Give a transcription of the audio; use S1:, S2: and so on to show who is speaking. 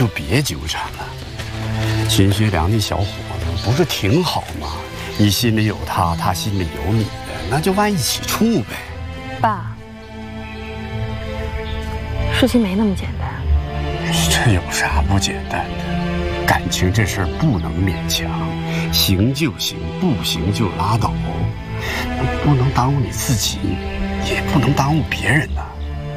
S1: 就别纠缠了。秦学良那小伙子不是挺好吗？你心里有他，他心里有你的，那就往一起处呗。
S2: 爸，事情没那么简单。
S1: 这有啥不简单的？感情这事儿不能勉强，行就行，不行就拉倒。不能耽误你自己，也不能耽误别人呐。